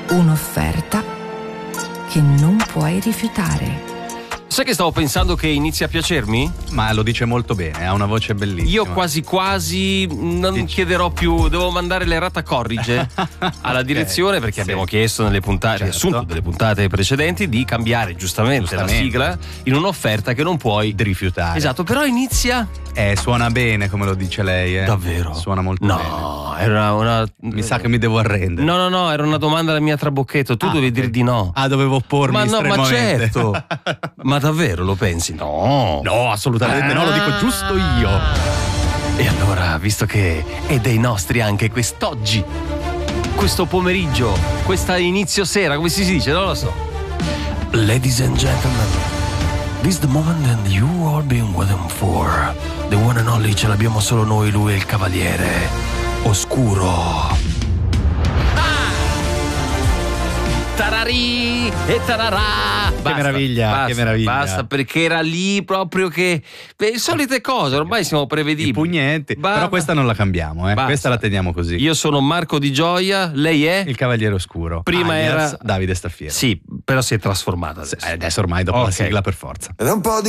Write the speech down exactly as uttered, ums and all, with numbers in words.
Un'offerta che non puoi rifiutare. Sai che stavo pensando che inizia a piacermi? Ma lo dice molto bene, ha una voce bellissima. Io quasi quasi non Dici. chiederò più, devo mandare l'errata corrige alla okay, direzione, perché sì. abbiamo chiesto nelle puntate, certo. riassunto delle puntate precedenti, di cambiare giustamente, giustamente la sigla in un'offerta che non puoi rifiutare. Esatto, però inizia... Eh, suona bene, come lo dice lei, eh. Davvero? Suona molto no, bene. No, era una... Mi sa che mi devo arrendere. No, no, no, era una domanda alla mia trabocchetto, tu ah, dovevi okay. dire di no. Ah, dovevo oppormi ma no, ma certo. Ma davvero lo pensi? No. No, assolutamente ah. no, lo dico giusto io. E allora, visto che è dei nostri anche quest'oggi, questo pomeriggio, questa inizio sera, come si dice? Non lo so. Ladies and gentlemen, this is the moment that you all been waiting for. The one and only, ce l'abbiamo solo noi, lui è il cavaliere oscuro. Tararì e tararà. Che basta, meraviglia, basta, che meraviglia. Basta, perché era lì proprio che le solite cose, ormai siamo prevedibili. I pugnenti. Ba- Però questa non la cambiamo, eh. Questa la teniamo così. Io sono Marco Di Gioia, lei è? Il Cavaliere Oscuro. Prima alias era Davide Staffiero. Sì, però si è trasformata adesso. Adesso ormai dopo okay. la sigla per forza. Ed è un po' di